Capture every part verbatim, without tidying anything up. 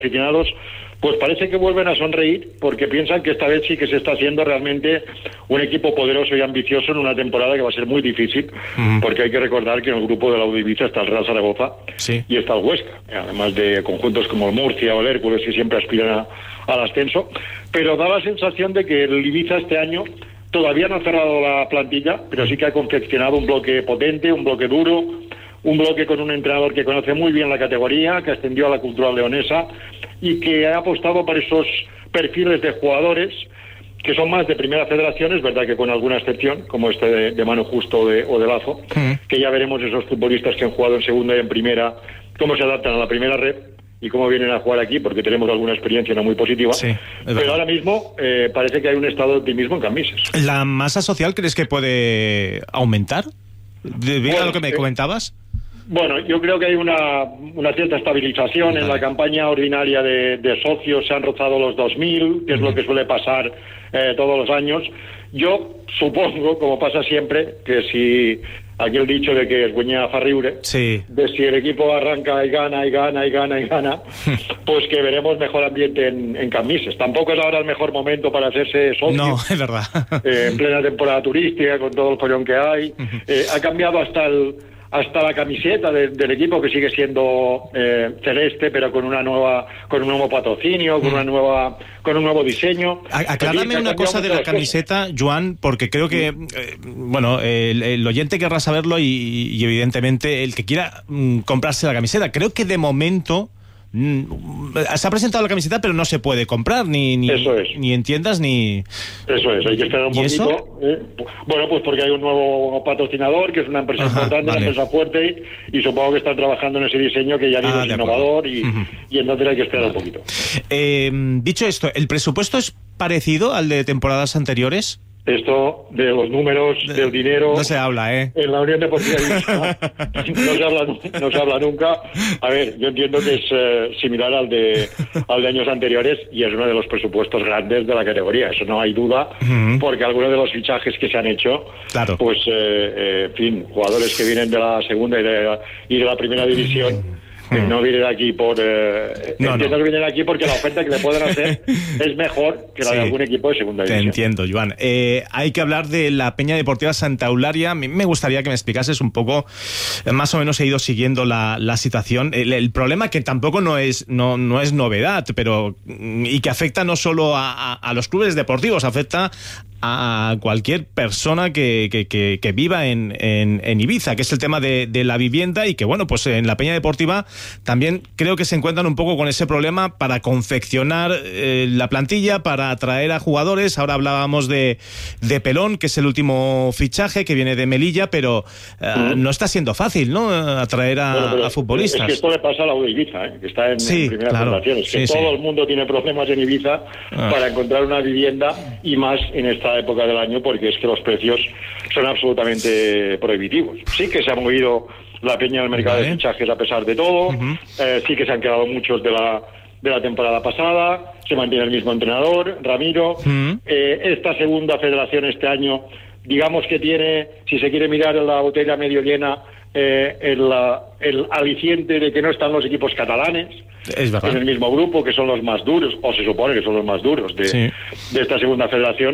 aficionados pues parece que vuelven a sonreír porque piensan que esta vez sí que se está haciendo realmente un equipo poderoso y ambicioso en una temporada que va a ser muy difícil, uh-huh. porque hay que recordar que en el grupo de la U D Ibiza está el Real Zaragoza sí. y está el Huesca, además de conjuntos como el Murcia o el Hércules que siempre aspiran a, al ascenso, pero da la sensación de que el Ibiza este año todavía no ha cerrado la plantilla, pero sí que ha confeccionado un bloque potente, un bloque duro, un bloque con un entrenador que conoce muy bien la categoría, que ascendió a la Cultural Leonesa y que ha apostado por esos perfiles de jugadores que son más de primera federación, es verdad que con alguna excepción, como este de, de Manu Justo o de, o de Lazo, uh-huh. que ya veremos esos futbolistas que han jugado en segunda y en primera, cómo se adaptan a la primera red y cómo vienen a jugar aquí, porque tenemos alguna experiencia no muy positiva. Sí, pero ahora mismo eh, parece que hay un estado de optimismo en Cambises. ¿La masa social crees que puede aumentar? ¿Debido bueno, a lo que me eh, comentabas? Bueno, yo creo que hay una, una cierta estabilización. Vale. En la campaña ordinaria de, de socios se han rozado los dos mil, que es uh-huh. lo que suele pasar eh, todos los años. Yo supongo, como pasa siempre, que si aquel dicho de que es guiña farriure, sí. de si el equipo arranca y gana y gana y gana y gana, pues que veremos mejor ambiente en, en Cambises. Tampoco es ahora el mejor momento para hacerse socio. No, es verdad. Eh, en plena temporada turística, con todo el follón que hay. Uh-huh. Eh, ha cambiado hasta el... hasta la camiseta de, del equipo, que sigue siendo eh, celeste, pero con una nueva, con un nuevo patrocinio, con una nueva, con un nuevo diseño. Aclárame una cosa de la camiseta, Joan, porque creo que eh, bueno, el, el oyente querrá saberlo y, y evidentemente el que quiera mm, comprarse la camiseta. Creo que de momento mm, se ha presentado la camiseta, pero no se puede comprar ni ni, eso es. ni en tiendas ni. Eso es, hay que esperar un poquito. Eso? Eh, bueno, pues porque hay un nuevo patrocinador, que es una empresa Ajá, importante, vale. una empresa fuerte, y, y supongo que están trabajando en ese diseño que ya ah, es innovador y, uh-huh. y entonces hay que esperar vale. un poquito. Eh, dicho esto, ¿el presupuesto es parecido al de temporadas anteriores? Esto de los números, de, del dinero... No se habla, ¿eh? En la Unión Deportiva Ibiza no, se habla, no se habla nunca. A ver, yo entiendo que es eh, similar al de, al de años anteriores y es uno de los presupuestos grandes de la categoría. Eso no hay duda, uh-huh. porque algunos de los fichajes que se han hecho, claro. pues, eh, eh, en fin, jugadores que vienen de la segunda y de la, y de la primera división... Hmm. No vienen aquí por... Eh, no, entiendo no. que vienen aquí porque la oferta que le pueden hacer es mejor que la sí, de algún equipo de segunda división. Te entiendo, Joan. Eh, hay que hablar de la Peña Deportiva Santa Eulalia. Me gustaría que me explicases un poco, más o menos he ido siguiendo la, la situación. El, el problema que tampoco no es, no, no es novedad, pero y que afecta no solo a, a, a los clubes deportivos, afecta a cualquier persona que, que, que, que viva en, en, en Ibiza, que es el tema de, de la vivienda y que, bueno, pues en la Peña Deportiva también creo que se encuentran un poco con ese problema para confeccionar eh, la plantilla, para atraer a jugadores. Ahora hablábamos de, de Pelón, que es el último fichaje, que viene de Melilla, pero eh, mm. no está siendo fácil, ¿no?, atraer a, bueno, a futbolistas. Es que esto le pasa a la U de Ibiza, ¿eh? que está en, sí, en primera claro. federación. Es que sí, todo sí. el mundo tiene problemas en Ibiza ah. para encontrar una vivienda, y más en esta época del año, porque es que los precios son absolutamente prohibitivos. Sí que se ha movido la peña del mercado vale. de fichajes a pesar de todo, uh-huh. eh, sí que se han quedado muchos de la de la temporada pasada, se mantiene el mismo entrenador, Ramiro. Uh-huh. Eh, esta segunda federación este año, digamos que tiene, si se quiere mirar en la botella medio llena, eh, el, el aliciente de que no están los equipos catalanes es en el mismo grupo, que son los más duros, o se supone que son los más duros de, sí. de esta segunda federación,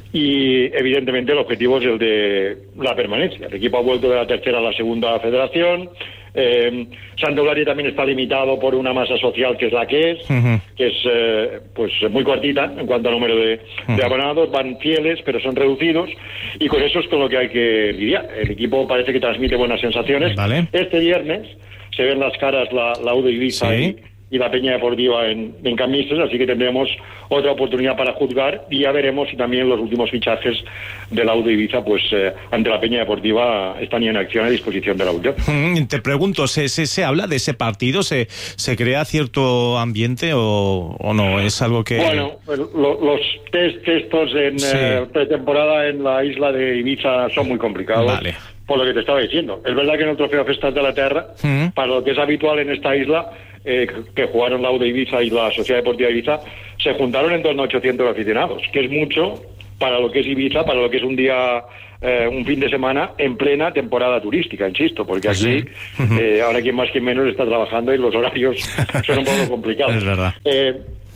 y evidentemente el objetivo es el de la permanencia. El equipo ha vuelto de la tercera a la segunda federación. Eh, Santa Eulalia también está limitado por una masa social que es la que es, uh-huh. que es eh, pues muy cortita en cuanto al número de, uh-huh. de abonados. Van fieles, pero son reducidos, y con eso es con lo que hay que lidiar. El equipo parece que transmite buenas sensaciones. Vale. Este viernes se ven las caras la, la U de Ibiza sí. y, y la Peña Deportiva en, en Cambises, así que tendremos otra oportunidad para juzgar, y ya veremos si también los últimos fichajes de la U de Ibiza, pues eh, ante la Peña Deportiva, están en acción a disposición de la U. Mm, te pregunto, ¿se, se, se habla de ese partido? ¿Se, se crea cierto ambiente o, o no? ¿Es algo que...? Bueno, lo, los test estos en sí. eh, pretemporada en la isla de Ibiza son muy complicados. Vale. Por lo que te estaba diciendo. Es verdad que en el Trofeo Festas de la Terra, mm. para lo que es habitual en esta isla, eh, que jugaron la U de Ibiza y la Sociedad Deportiva de Ibiza, se juntaron en torno a ochocientos aficionados, que es mucho para lo que es Ibiza, para lo que es un día, eh, un fin de semana en plena temporada turística, insisto, porque aquí sí. eh, ahora quien más quien menos está trabajando y los horarios son un poco complicados. Es verdad. Eh,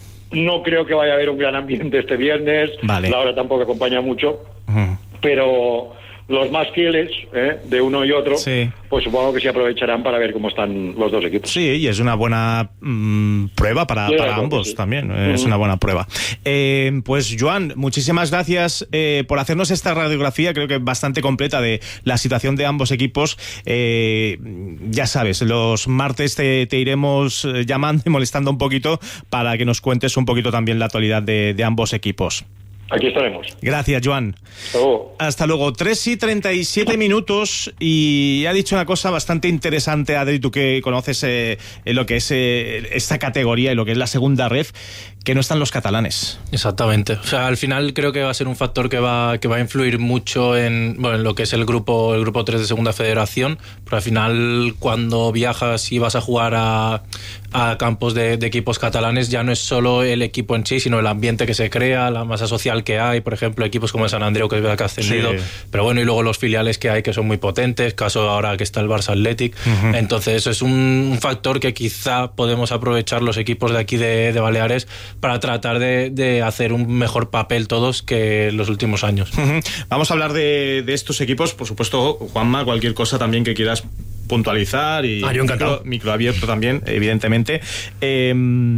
no creo que vaya a haber un gran ambiente este viernes, vale. La hora tampoco acompaña mucho, uh-huh. pero los más fieles eh, de uno y otro, sí. pues supongo que se aprovecharán para ver cómo están los dos equipos. Sí, y es una buena mmm, prueba para, sí, para ambos sí. también, uh-huh. es una buena prueba. Eh, pues Joan, muchísimas gracias eh, por hacernos esta radiografía, creo que bastante completa de la situación de ambos equipos. Eh, ya sabes, los martes te, te iremos llamando y molestando un poquito para que nos cuentes un poquito también la actualidad de, de ambos equipos. Aquí estaremos. Gracias, Joan. Hasta luego. Hasta luego. tres y treinta y siete minutos y ha dicho una cosa bastante interesante, Adri, tú que conoces eh, lo que es eh, esta categoría y lo que es la segunda ref, que no están los catalanes. Exactamente. O sea, al final creo que va a ser un factor que va, que va a influir mucho en, bueno, en lo que es el grupo, el grupo tres de Segunda Federación, pero al final cuando viajas y vas a jugar a, a campos de, de equipos catalanes, ya no es solo el equipo en sí, sino el ambiente que se crea, la masa social que hay, por ejemplo, equipos como el San Andreu, que es verdad que ha ascendido, sí. pero bueno, y luego los filiales que hay que son muy potentes, caso ahora que está el Barça Athletic, uh-huh. entonces eso es un, un factor que quizá podemos aprovechar los equipos de aquí de, de Baleares para tratar de, de hacer un mejor papel todos que los últimos años. Uh-huh. Vamos a hablar de, de estos equipos, por supuesto, Juanma, cualquier cosa también que quieras puntualizar y ah, yo micro, micro abierto también, evidentemente. Eh,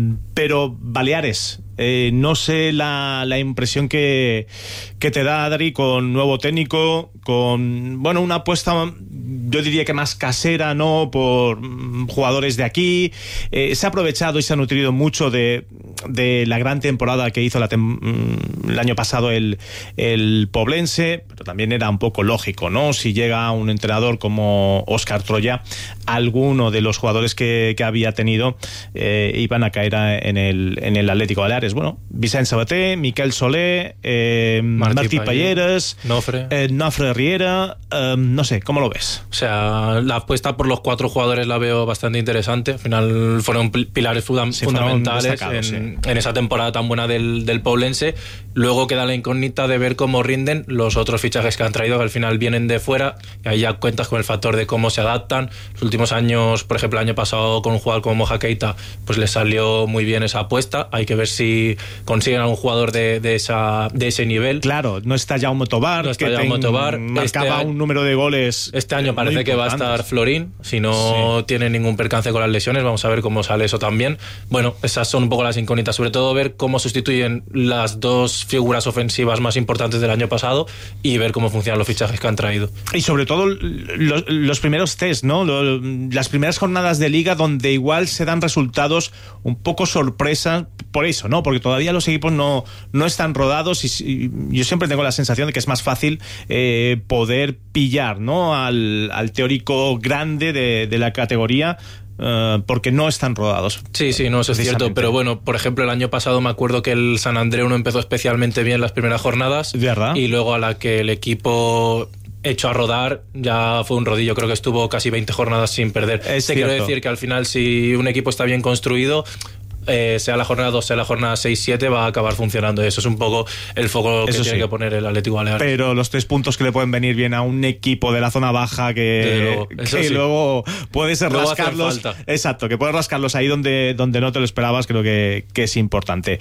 pero Baleares, eh, no sé la, la impresión que, que te da, Adri, con nuevo técnico, con, bueno, una apuesta, yo diría que más casera, ¿no?, por jugadores de aquí. Eh, se ha aprovechado y se ha nutrido mucho de, de la gran temporada que hizo la tem- el año pasado el, el Poblense, pero también era un poco lógico, ¿no? Si llega un entrenador como Óscar Troya, alguno de los jugadores que, que había tenido eh, iban a caer a, en, el, en el Atlético Baleares. Bueno, Vicent Sabater, Miquel Soler, eh, Martí, Martí Palleres, Nofre, eh, Nofre Riera, eh, no sé, ¿cómo lo ves? O sea, la apuesta por los cuatro jugadores la veo bastante interesante. Al final fueron pilares funda- sí, fundamentales fueron en, sí. en esa temporada tan buena del, del Poblense. Luego queda la incógnita de ver cómo rinden los otros fichajes que han traído, que al final vienen de fuera, y ahí ya cuentas con el factor de cómo se adaptan. Los últimos años, por ejemplo, el año pasado con un jugador como Moja Keita, pues les salió muy bien esa apuesta. Hay que ver si consiguen algún jugador de, de, esa, de ese nivel. Claro, no está Jaume Tobar, no está que Jaume Tobar. marcaba este un número de goles. Este año parece que va a estar Florín, si no sí. tiene ningún percance con las lesiones. Vamos a ver cómo sale eso también. Bueno, esas son un poco las incógnitas, sobre todo ver cómo sustituyen las dos figuras ofensivas más importantes del año pasado y ver cómo funcionan los fichajes que han traído. Y sobre todo los, los primeros test, ¿no? Las primeras jornadas de liga donde igual se dan resultados un poco sorpresa por eso, ¿no? Porque todavía los equipos no, no están rodados y, y yo siempre tengo la sensación de que es más fácil eh, poder pillar, ¿no?, al, al teórico grande de, de la categoría, Uh, porque no están rodados. Sí, sí, no, eso es cierto, pero bueno, por ejemplo, el año pasado me acuerdo que el San Andreu no empezó especialmente bien las primeras jornadas, ¿verdad? Y luego a la que el equipo hecho a rodar ya fue un rodillo, creo que estuvo casi veinte jornadas sin perder. Es Te quiero decir que al final, si un equipo está bien construido, Eh, sea la jornada dos, sea la jornada seis siete, va a acabar funcionando. Eso es un poco el foco que Eso tiene sí. que poner el Atlético Baleares. Pero los tres puntos que le pueden venir bien a un equipo de la zona baja que, luego, que sí. luego puedes luego rascarlos. Exacto, que puedes rascarlos ahí donde, donde no te lo esperabas, creo que, que es importante.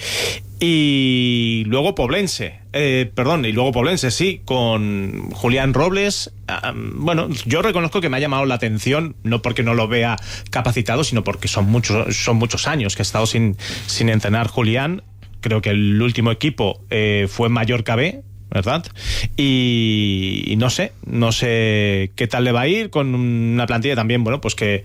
Y luego Poblense, eh, perdón, y luego Poblense, sí, con Julián Robles. Um, bueno, yo reconozco que me ha llamado la atención, no porque no lo vea capacitado, sino porque son muchos, son muchos años que ha estado sin, sin entrenar Julián. Creo que el último equipo eh, fue Mallorca B, ¿verdad? Y, y no sé, no sé qué tal le va a ir con una plantilla también, bueno, pues que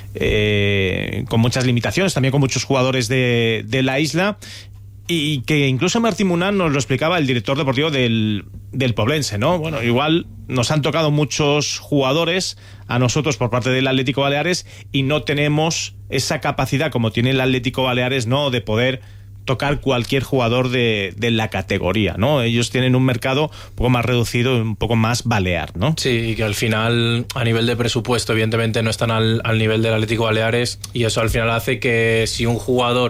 eh, con muchas limitaciones, también con muchos jugadores de, de la isla. Y que incluso Martín Munán nos lo explicaba, el director deportivo del, del Poblense, ¿no? Bueno, igual nos han tocado muchos jugadores a nosotros por parte del Atlético Baleares y no tenemos esa capacidad como tiene el Atlético Baleares, ¿no?, de poder tocar cualquier jugador de, de la categoría, ¿no? Ellos tienen un mercado un poco más reducido, un poco más balear, ¿no? Sí, y que al final, a nivel de presupuesto, evidentemente no están al, al nivel del Atlético Baleares, y eso al final hace que si un jugador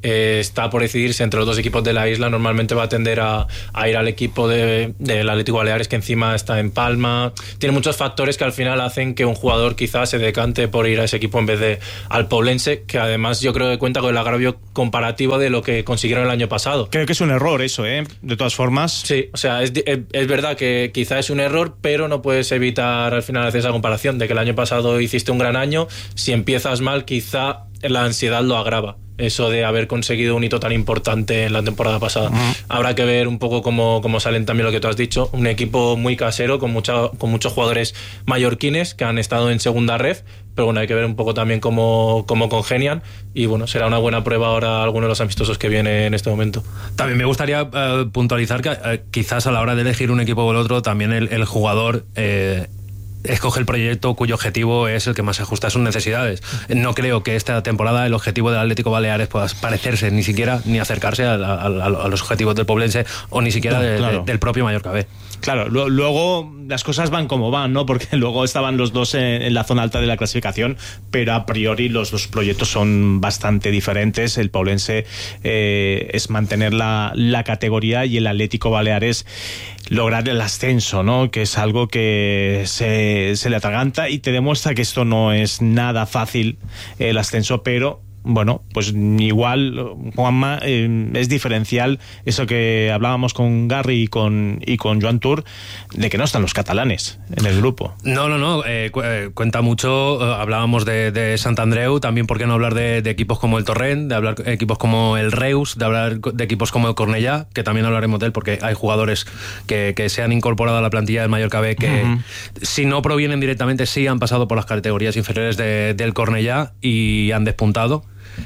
eh, está por decidirse entre los dos equipos de la isla, normalmente va a tender a, a ir al equipo de, del Atlético Baleares, que encima está en Palma. Tiene muchos factores que al final hacen que un jugador quizás se decante por ir a ese equipo en vez de al Poblense, que además yo creo que cuenta con el agravio comparativo de lo que consiguieron el año pasado. Creo que es un error eso, ¿eh? De todas formas. Sí, o sea, es, es, es verdad que quizá es un error, pero no puedes evitar al final hacer esa comparación de que el año pasado hiciste un gran año. Si empiezas mal, quizá la ansiedad lo agrava, eso de haber conseguido un hito tan importante en la temporada pasada. Uh-huh. Habrá que ver un poco cómo, cómo salen también lo que tú has dicho, un equipo muy casero con, mucha, con muchos jugadores mallorquines que han estado en segunda ref, pero bueno, hay que ver un poco también cómo, cómo congenian, y bueno, será una buena prueba ahora alguno de los amistosos que viene en este momento. También me gustaría uh, puntualizar que uh, quizás a la hora de elegir un equipo o el otro, también el, el jugador eh, escoge el proyecto cuyo objetivo es el que más se ajusta a sus necesidades. No creo que esta temporada el objetivo del Atlético Baleares pueda parecerse ni siquiera ni acercarse a, a, a los objetivos del Poblense o ni siquiera de, claro. de, del propio Mallorca B. Claro, lo, luego las cosas van como van, ¿no? Porque luego estaban los dos en, en la zona alta de la clasificación, pero a priori los dos proyectos son bastante diferentes. El Poblense eh, es mantener la, la categoría y el Atlético Baleares lograr el ascenso, ¿no? Que es algo que se, se le atraganta y te demuestra que esto no es nada fácil, el ascenso, pero bueno, pues igual, Juanma, eh, es diferencial eso que hablábamos con Garry y con, y con Joan Tour, de que no están los catalanes en el grupo. No, no, no, eh, cu eh, cuenta mucho. Eh, hablábamos de, de Sant Andreu, también por qué no hablar de, de equipos como el Torrent, de hablar de equipos como el Reus, de hablar de equipos como el Cornellà, que también hablaremos de él porque hay jugadores que, que se han incorporado a la plantilla del Mallorca B que uh-huh. si no provienen directamente sí han pasado por las categorías inferiores de, del Cornellà y han despuntado.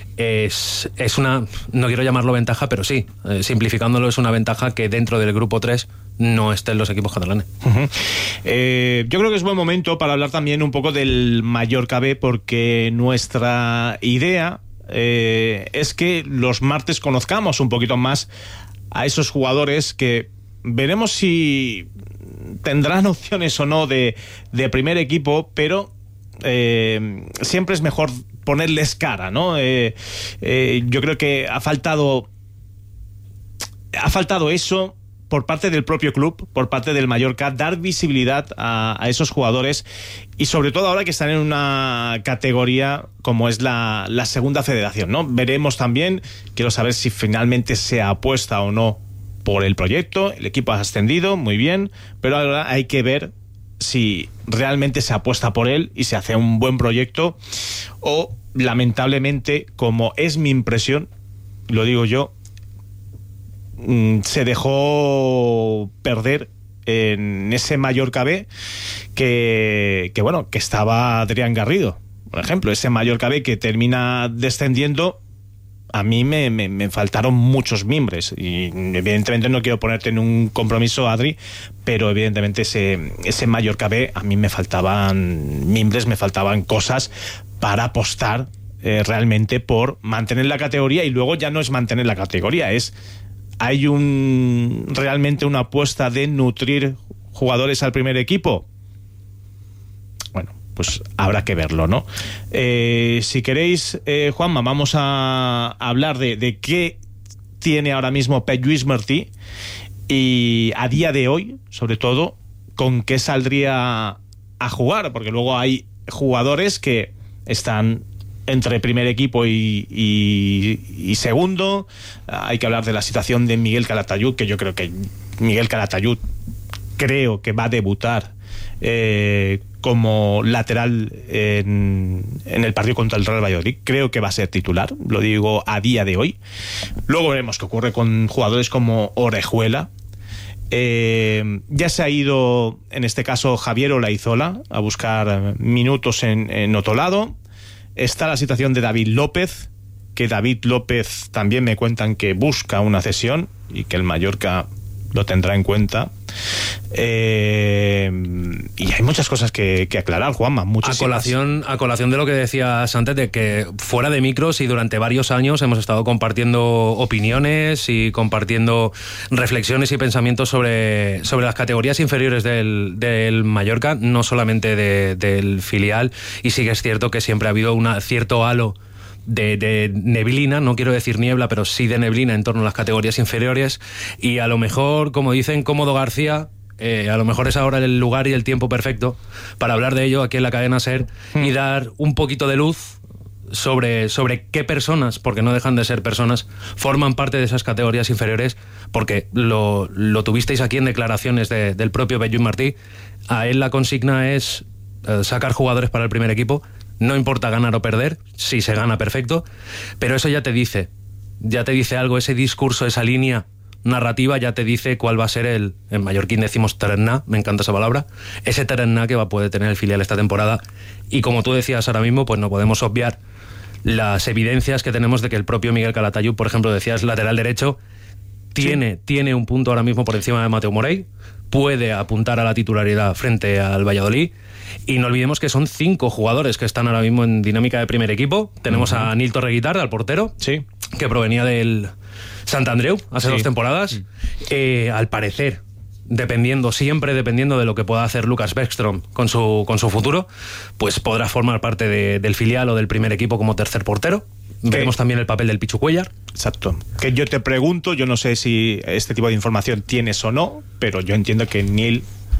Es, es una, no quiero llamarlo ventaja, pero sí, eh, simplificándolo, es una ventaja que dentro del grupo tres no estén los equipos catalanes. Uh-huh. eh, yo creo que es buen momento para hablar también un poco del Mallorca B, porque nuestra idea eh, es que los martes conozcamos un poquito más a esos jugadores que veremos si tendrán opciones o no de, de primer equipo, pero eh, siempre es mejor ponerles cara, ¿no? Eh, eh, yo creo que ha faltado ha faltado eso por parte del propio club, por parte del Mallorca, dar visibilidad a, a esos jugadores, y sobre todo ahora que están en una categoría como es la, la segunda federación, ¿no? Veremos también, quiero saber si finalmente se apuesta o no por el proyecto. El equipo ha ascendido, muy bien, pero ahora hay que ver si realmente se apuesta por él y se hace un buen proyecto, o lamentablemente, como es mi impresión, lo digo yo, se dejó perder en ese Mallorca B que, que bueno, que estaba Adrián Garrido, por ejemplo. Ese Mallorca B que termina descendiendo, a mí me, me, me faltaron muchos mimbres, y evidentemente no quiero ponerte en un compromiso, Adri, pero evidentemente ese, ese Mallorca B a mí me faltaban mimbres, me faltaban cosas para apostar eh, realmente por mantener la categoría. Y luego ya no es mantener la categoría, es hay un realmente una apuesta de nutrir jugadores al primer equipo. Bueno, pues habrá que verlo, ¿no? Eh, si queréis, eh, Juanma, vamos a hablar de, de qué tiene ahora mismo Pep Lluís Martí, y a día de hoy, sobre todo, con qué saldría a jugar, porque luego hay jugadores que están entre primer equipo y, y, y segundo. Hay que hablar de la situación de Miguel Calatayud, que yo creo que Miguel Calatayud creo que va a debutar eh, como lateral en, en el partido contra el Real Valladolid. Creo que va a ser titular, lo digo a día de hoy. Luego veremos qué ocurre con jugadores como Orejuela. Eh, ya se ha ido, en este caso, Javier Olaizola a buscar minutos en, en otro lado. Está la situación de David López, que David López también me cuentan que busca una cesión y que el Mallorca lo tendrá en cuenta. Eh, y hay muchas cosas que, que aclarar, Juanma. A colación, a colación de lo que decías antes, de que fuera de micros y durante varios años hemos estado compartiendo opiniones y compartiendo reflexiones y pensamientos sobre, sobre las categorías inferiores del, del Mallorca, no solamente de, del filial, y sí que es cierto que siempre ha habido un cierto halo de, de neblina, no quiero decir niebla, pero sí de neblina en torno a las categorías inferiores, y a lo mejor, como dicen Cómodo García, eh, a lo mejor es ahora el lugar y el tiempo perfecto para hablar de ello aquí en la cadena SER mm. y dar un poquito de luz sobre, sobre qué personas, porque no dejan de ser personas, forman parte de esas categorías inferiores, porque lo, lo tuvisteis aquí en declaraciones de, del propio Belluin Martí. A él la consigna es eh, sacar jugadores para el primer equipo, no importa ganar o perder, si se gana perfecto, pero eso ya te dice, ya te dice algo, ese discurso, esa línea narrativa ya te dice cuál va a ser el, en mallorquín decimos tarannà, me encanta esa palabra, ese tarannà que va a poder tener el filial esta temporada. Y como tú decías ahora mismo, pues no podemos obviar las evidencias que tenemos de que el propio Miguel Calatayud, por ejemplo, decías lateral derecho, tiene, sí. tiene un punto ahora mismo por encima de Mateu Morey, puede apuntar a la titularidad frente al Valladolid, y no olvidemos que son cinco jugadores que están ahora mismo en dinámica de primer equipo. Tenemos uh-huh. a Nil Torreguitar, al portero, sí. que provenía del Sant Andreu hace sí. dos temporadas. Eh, al parecer, dependiendo, siempre dependiendo de lo que pueda hacer Lucas Bäckström con su, con su futuro, pues podrá formar parte de, del filial o del primer equipo como tercer portero. Veremos también el papel del Pichu Cuellar. Exacto. Que yo te pregunto, yo no sé si este tipo de información tienes o no, pero yo entiendo que Nil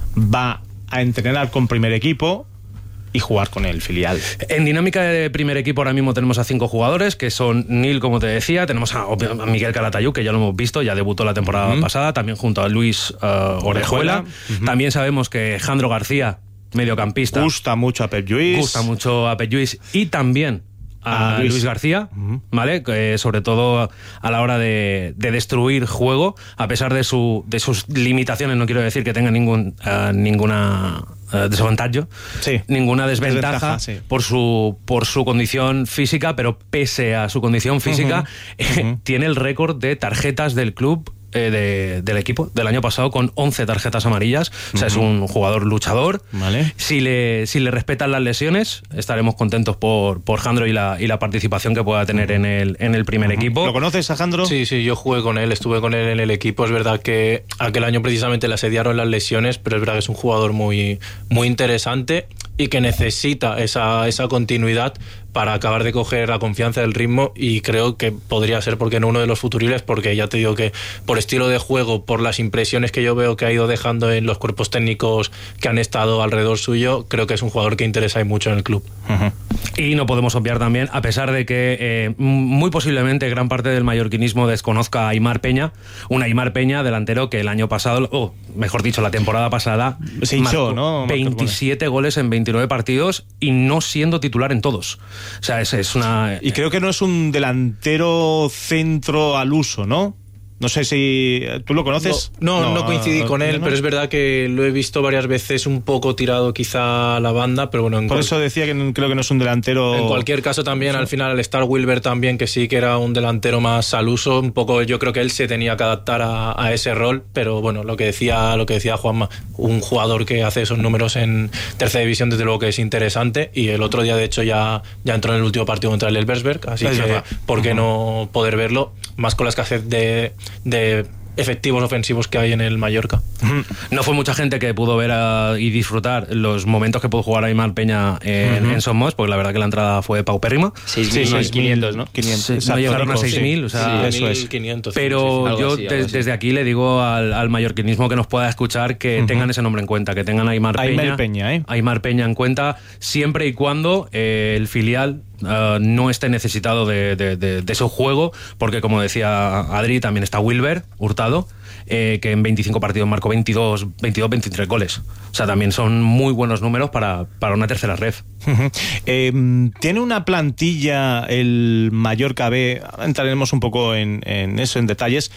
va a entrenar con primer equipo y jugar con el filial. En dinámica de primer equipo ahora mismo tenemos a cinco jugadores, que son Nil, como te decía, tenemos a, a Miguel Calatayud, que ya lo hemos visto, ya debutó la temporada uh-huh. pasada, también junto a Luis uh, Orejuela. Uh-huh. También sabemos que Jandro García, mediocampista, gusta mucho a Pep Lluís. Gusta mucho a Pep Lluís y también a Luis, Luis García, uh-huh. ¿vale? Que sobre todo a la hora de, de destruir juego, a pesar de, su, de sus limitaciones, no quiero decir que tenga ningún, uh, ninguna uh, desventajo, sí. ninguna desventaja, desventaja sí. por, su, por su condición física, pero pese a su condición física, uh-huh. Uh-huh. tiene el récord de tarjetas del club eh, de, del equipo del año pasado con once tarjetas amarillas. O sea, uh-huh. es un jugador luchador. Vale. Si le, si le respetan las lesiones, estaremos contentos por, por Jandro y la, y la participación que pueda tener uh-huh. en el, en el primer uh-huh. equipo. ¿Lo conoces a Jandro? Sí, sí, yo jugué con él, estuve con él en el equipo. Es verdad que aquel año precisamente le asediaron las lesiones, pero es verdad que es un jugador muy, muy interesante y que necesita esa, esa continuidad para acabar de coger la confianza del ritmo, y creo que podría ser, porque no uno de los futuribles, porque ya te digo que por estilo de juego, por las impresiones que yo veo que ha ido dejando en los cuerpos técnicos que han estado alrededor suyo, creo que es un jugador que interesa y mucho en el club. Uh-huh. Y no podemos obviar también, a pesar de que eh, muy posiblemente gran parte del mallorquinismo desconozca a Aimar Peña, un Aimar Peña delantero que el año pasado, o mejor dicho, la temporada pasada, se hinchó, ¿no? veintisiete goles en veintinueve partidos y no siendo titular en todos. O sea, es, es una... Y creo que no es un delantero centro al uso, ¿no? No sé si... ¿Tú lo conoces? No, no, no, no coincidí no, con él, no. Pero es verdad que lo he visto varias veces un poco tirado quizá a la banda, pero bueno... En Por cual... eso decía que no, creo que no es un delantero... En cualquier caso también, sí. Al final, el Star Wilber también, que sí que era un delantero más al uso, un poco yo creo que él se tenía que adaptar a, a ese rol, pero bueno, lo que decía lo que decía Juanma, un jugador que hace esos números en tercera división, desde luego que es interesante, y el otro día de hecho ya, ya entró en el último partido contra el Elversberg, así es que verdad. ¿Por qué uh-huh. no poder verlo? Más con la escasez de... de efectivos ofensivos que hay en el Mallorca. No fue mucha gente que pudo ver a, y disfrutar los momentos que pudo jugar Aimar Peña en, uh-huh. en Somos, porque la verdad que la entrada fue paupérrima. seis mil quinientos, ¿no? quinientos. No llegaron a seis mil, sí. O sea, sí, eso es. quinientos, pero sí, sí, yo así, de, desde aquí le digo al, al mallorquinismo que nos pueda escuchar que uh-huh. tengan ese nombre en cuenta, que tengan a Aimar Peña, Aimar Peña, ¿eh? Aimar Peña en cuenta, siempre y cuando eh, el filial Uh, no esté necesitado de, de, de, de su juego, porque como decía Adri, también está Wilber Hurtado, eh, que en veinticinco partidos marcó veintidós, veintidós, veintitrés goles. O sea, también son muy buenos números para, para una tercera ref. Uh-huh. Eh, ¿Tiene una plantilla el Mallorca B? Entraremos un poco en, en eso, en detalles.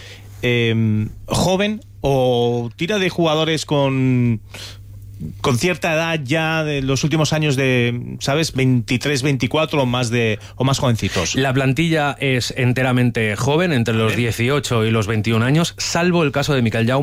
Eh, ¿Joven o tira de jugadores con... con cierta edad ya de los últimos años de, ¿sabes? veintitrés, veinticuatro o más de o más jovencitos? La plantilla es enteramente joven, entre los dieciocho y los veintiún años, salvo el caso de Miquel Jaume,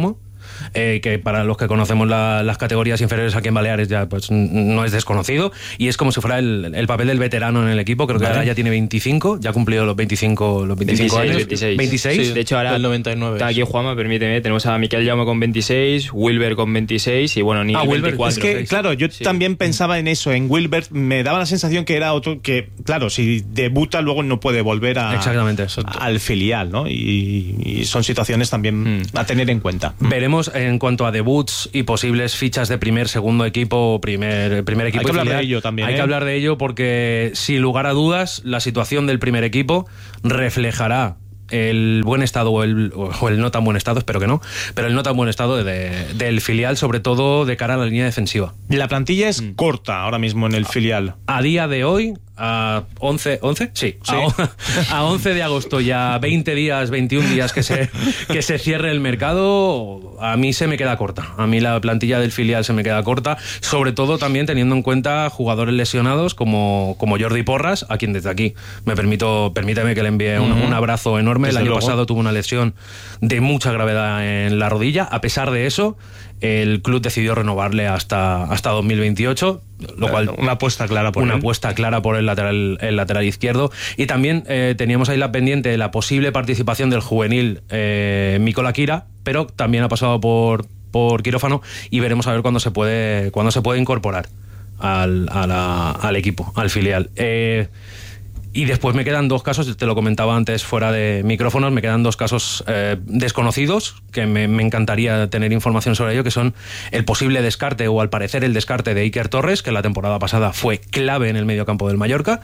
eh, que para los que conocemos la, las categorías inferiores aquí en Baleares ya pues no es desconocido, y es como si fuera el, el papel del veterano en el equipo. Creo que vale. ahora ya tiene veinticinco, ya ha cumplido los veinticinco, los veinticinco veintiséis, años. veintiséis. veintiséis. Sí, de hecho, ahora el noventa y nueve. Está aquí Juanma, permíteme. Tenemos a Miquel Jaume con veintiséis, Wilber con veintiséis y bueno, ni ah, veinticuatro. Es que, claro, yo sí. también pensaba en eso, en Wilbert. Me daba la sensación que era otro que, claro, si debuta luego no puede volver a, Exactamente, a, al filial, ¿no? Y, y son situaciones también mm. a tener en cuenta. Veremos en cuanto a debuts y posibles fichas de primer, segundo equipo, primer, primer equipo. Hay que hablar filial. de ello también. Hay ¿eh? que hablar de ello porque, sin lugar a dudas, la situación del primer equipo reflejará el buen estado o el, o el no tan buen estado, espero que no, pero el no tan buen estado de, de, del filial, sobre todo de cara a la línea defensiva. La plantilla es mm. corta ahora mismo en el filial. A día de hoy, a once, ¿once? Sí, sí. A, a once de agosto, ya veinte días, veintiún días que se, que se cierre el mercado, a mí se me queda corta. A mí la plantilla del filial se me queda corta, sobre todo también teniendo en cuenta jugadores lesionados como, como Jordi Porras, a quien desde aquí me permito, permíteme que le envíe un, uh-huh. un abrazo enorme. Desde el año luego. pasado tuvo una lesión de mucha gravedad en la rodilla. A pesar de eso, el club decidió renovarle hasta, hasta dos mil veintiocho, lo cual una apuesta clara por una él. apuesta clara por el lateral, el lateral izquierdo. Y también eh, teníamos ahí la pendiente de la posible participación del juvenil eh, Mikola Kira, pero también ha pasado por, por quirófano y veremos a ver cuándo se puede, cuándo se puede incorporar al, a la, al equipo, al filial. Eh, Y después me quedan dos casos, te lo comentaba antes fuera de micrófonos, me quedan dos casos eh, desconocidos que me, me encantaría tener información sobre ello, que son el posible descarte o al parecer el descarte de Iker Torres, que la temporada pasada fue clave en el mediocampo del Mallorca,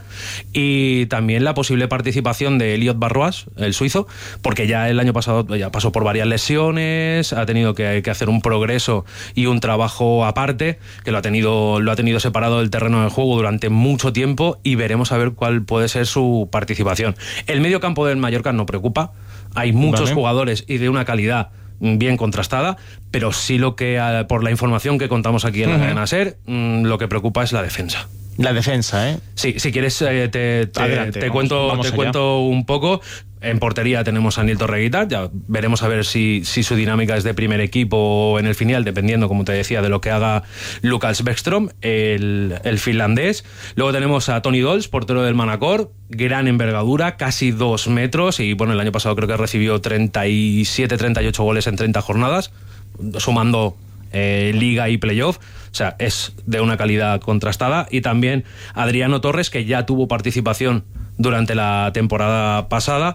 y también la posible participación de Elliot Barroas, el suizo, porque ya el año pasado ya pasó por varias lesiones, ha tenido que, que hacer un progreso y un trabajo aparte, que lo ha tenido, lo ha tenido separado del terreno de juego durante mucho tiempo, y veremos a ver cuál puede ser su participación. El medio campo del Mallorca no preocupa, hay muchos vale. jugadores y de una calidad bien contrastada, pero sí lo que, por la información que contamos aquí en uh-huh. la cadena SER, lo que preocupa es la defensa. La defensa, ¿eh? Sí, si quieres eh, te, te, Adelante, te, vamos, cuento, vamos te cuento un poco. En portería tenemos a Nil Torreguitar, ya veremos a ver si, si su dinámica es de primer equipo o en el filial, dependiendo, como te decía, de lo que haga Lukas Bäckström, el, el finlandés. Luego tenemos a Toni Dols, portero del Manacor, gran envergadura, casi dos metros, y bueno, el año pasado creo que recibió treinta y siete, treinta y ocho goles en treinta jornadas, sumando eh, liga y playoff. O sea, es de una calidad contrastada. Y también Adriano Torres, que ya tuvo participación durante la temporada pasada,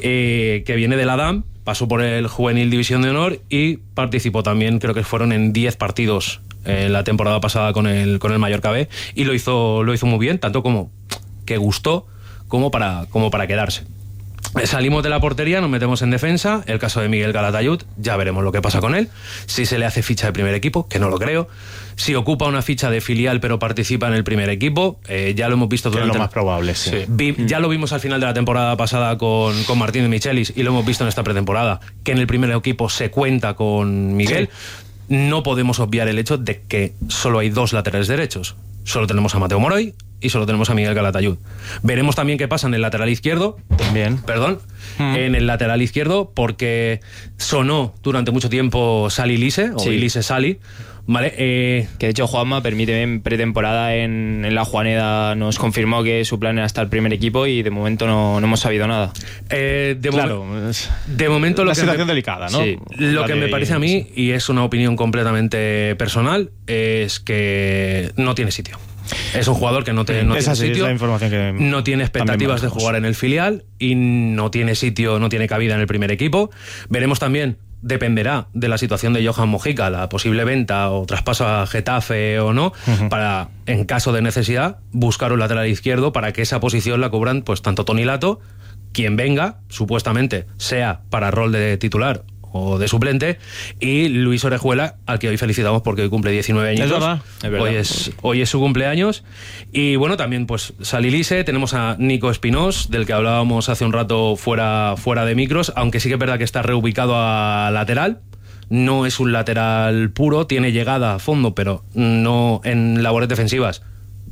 eh, que viene de la D A M, pasó por el Juvenil División de Honor y participó también, creo que fueron en diez partidos eh, la temporada pasada con el, con el Mallorca B, y lo hizo, lo hizo muy bien, tanto como que gustó como para, como para quedarse. Salimos de la portería, nos metemos en defensa. El caso de Miguel Calatayud, ya veremos lo que pasa con él. Si se le hace ficha de primer equipo, que no lo creo. Si ocupa una ficha de filial pero participa en el primer equipo, eh, ya lo hemos visto durante... Es lo más probable, sí. sí. Vi, ya lo vimos al final de la temporada pasada con, con Martín de Michelis, y lo hemos visto en esta pretemporada, que en el primer equipo se cuenta con Miguel. Sí. No podemos obviar el hecho de que solo hay dos laterales derechos. Solo tenemos a Mateo Moroy y solo tenemos a Miguel Calatayud. Veremos también qué pasa en el lateral izquierdo. También. Perdón. Mm. En el lateral izquierdo, porque sonó durante mucho tiempo Sali Lise, o sí. Lise Sali. Vale, eh... que de hecho Juanma, permíteme, en pretemporada en, en la Juaneda nos confirmó que su plan era estar primer equipo, y de momento no, no hemos sabido nada. Eh, de claro, momen- de momento una lo que situación me, delicada, ¿no? Sí, lo la que de, me parece a mí, sí. y es una opinión completamente personal, es que no tiene sitio. Es un jugador que no, te, no Esa tiene sí, sitio, es la información que no tiene expectativas de jugar en el filial y no tiene sitio, no tiene cabida en el primer equipo. Veremos también, dependerá de la situación de Johan Mojica, la posible venta o traspaso a Getafe o no, uh-huh. para, en caso de necesidad, buscar un lateral izquierdo para que esa posición la cubran pues tanto Toni Lato, quien venga, supuestamente, sea para rol de titular o de suplente, y Luis Orejuela, al que hoy felicitamos porque hoy cumple diecinueve años. Es verdad, es verdad. Hoy es, hoy es su cumpleaños. Y bueno, también pues Sali Lise, tenemos a Nico Espinós, del que hablábamos hace un rato fuera, fuera de micros, aunque sí que es verdad que está reubicado a lateral. No es un lateral puro, tiene llegada a fondo, pero no en labores defensivas.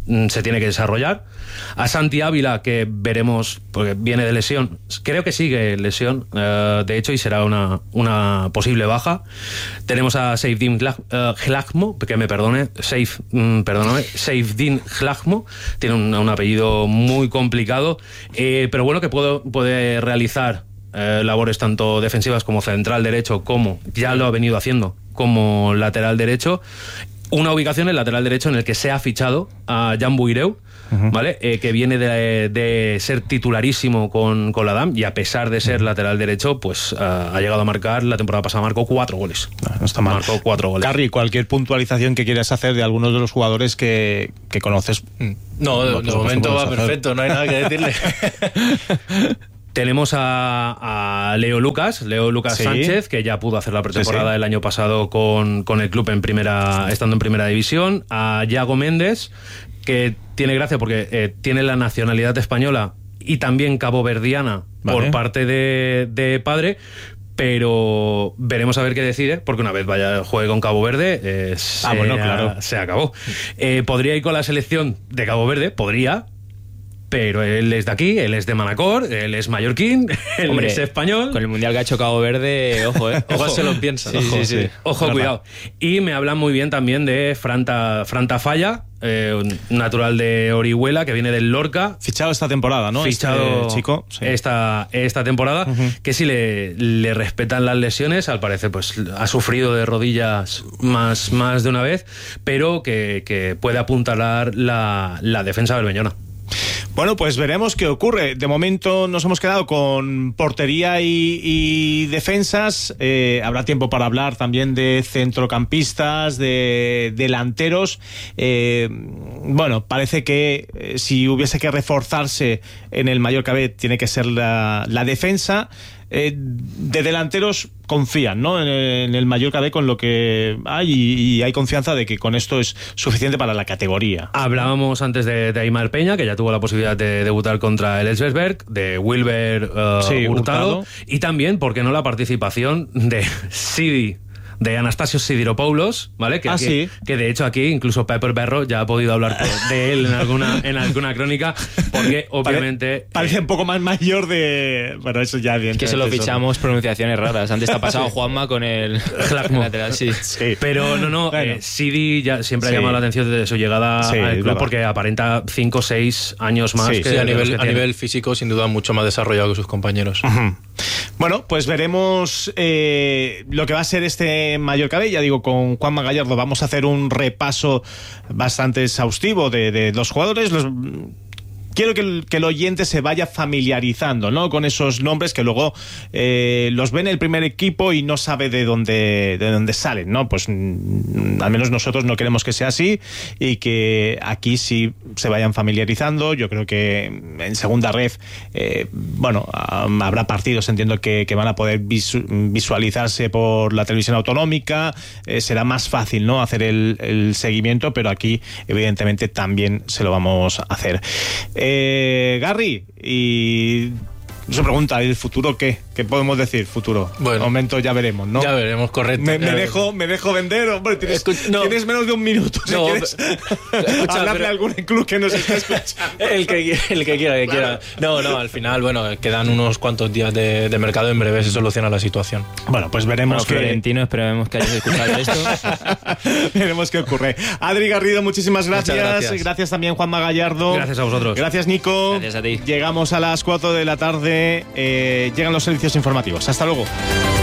se tiene que desarrollar. A Santi Ávila, que veremos, porque viene de lesión, creo que sigue lesión, eh, de hecho, y será una, una posible baja. Tenemos a Saifdin Hlahmo, que me perdone, Saif, mm, perdóname, Saifdin Hlahmo, tiene un, un apellido muy complicado, eh, pero bueno, que puedo, puede realizar eh, labores tanto defensivas como central derecho, como ya lo ha venido haciendo, como lateral derecho. Una ubicación, el lateral derecho, en el que se ha fichado a Jan Buireu, uh-huh. ¿vale? Eh, que viene de, de ser titularísimo con, con la D A M, y a pesar de ser uh-huh. lateral derecho, pues uh, ha llegado a marcar, la temporada pasada marcó cuatro goles. No, no está mal. Marcó cuatro goles. Carri, cualquier puntualización que quieras hacer de algunos de los jugadores que, que conoces. No, de, de momento va hacer. Perfecto, no hay nada que decirle. Tenemos a, a Leo Lucas, Leo Lucas sí. Sánchez, que ya pudo hacer la pretemporada sí, sí. el año pasado con, con el club en primera, estando en primera división. A Yago Méndez, que tiene gracia porque eh, tiene la nacionalidad española y también caboverdiana vale. por parte de, de padre, pero veremos a ver qué decide, porque una vez vaya juegue con Cabo Verde, eh, se, ah, bueno, claro. se acabó. Eh, ¿Podría ir con la selección de Cabo Verde? Podría. Pero él es de aquí, él es de Manacor, él es mallorquín, él Hombre, es español. Con el Mundial que ha hecho Cabo Verde, ojo, eh. Igual se lo piensa. Sí, ojo, sí, sí. ojo Ojo, cuidado. Y me hablan muy bien también de Franta, Franta Falla, eh, natural de Orihuela, que viene del Lorca. Fichado esta temporada, ¿no? Fichado este chico. Sí. Esta, esta temporada, uh-huh. que si le, le respetan las lesiones, al parecer pues ha sufrido de rodillas más, más de una vez, pero que, que puede apuntalar la, la defensa bermeñona. Bueno, pues veremos qué ocurre. De momento nos hemos quedado con portería y, y defensas. Eh, habrá tiempo para hablar también de centrocampistas, de delanteros. Eh, bueno, parece que eh, si hubiese que reforzarse en el Mallorca B, tiene que ser la, la defensa. Eh, de delanteros confían, ¿no? En el, en el Mallorca B con lo que hay y, y hay confianza de que con esto es suficiente para la categoría. Hablábamos antes de, de Aimar Peña, que ya tuvo la posibilidad de debutar contra el Elversberg, de Wilber uh, sí, Hurtado, Hurtado, y también, ¿por qué no, la participación de Sidi, de Anastasios Sidiropoulos, ¿vale? Que, ah, aquí, sí. que de hecho aquí incluso Pepper Berro ya ha podido hablar de él en alguna, en alguna crónica, porque obviamente... Pare, parece eh, un poco más mayor de... Bueno, eso ya bien. Es que se lo fichamos eso. Pronunciaciones raras. Antes te ha pasado Juanma con el lateral, sí. sí. Pero no, no, bueno. eh, Sidi ya siempre sí. ha llamado la atención desde su llegada sí, al club, porque aparenta cinco o seis años más. Sí, que sí, a, nivel, que a nivel físico, sin duda, mucho más desarrollado que sus compañeros. Uh-huh. Bueno, pues veremos eh, lo que va a ser este Mallorca B. Ya digo, con Juanma Gallardo vamos a hacer un repaso bastante exhaustivo de, de los jugadores. Los... Quiero que el, que el oyente se vaya familiarizando, ¿no? Con esos nombres que luego eh, los ve en el primer equipo y no sabe de dónde, de dónde salen, ¿no? Pues mm, al menos nosotros no queremos que sea así y que aquí sí se vayan familiarizando. Yo creo que en segunda red, eh, bueno, um, habrá partidos, entiendo que, que van a poder visu- visualizarse por la televisión autonómica. Eh, será más fácil, ¿no? Hacer el, el seguimiento, pero aquí evidentemente también se lo vamos a hacer. Eh, Garry, y se pregunta, ¿el futuro qué? ¿Qué podemos decir? Futuro. Bueno, de momento ya veremos, ¿no? Ya veremos, correcto. Me, me, dejo, me dejo vender, hombre, tienes, Escucha, no. tienes menos de un minuto. Si no, quieres escucha, hablarle pero... a algún club que nos esté escuchando. el, que, el que quiera, que claro. quiera. No, no, al final, bueno, quedan unos cuantos días de, de mercado, en breve se soluciona la situación. Bueno, pues veremos bueno, que... Florentino, esperemos que hayas escuchado esto. Veremos qué ocurre. Adri Garrido, muchísimas gracias. gracias. Gracias también, Juanma Gallardo. Gracias a vosotros. Gracias, Nico. Gracias a ti. Llegamos a las cuatro de la tarde. Eh, llegan los servicios informativos. Hasta luego.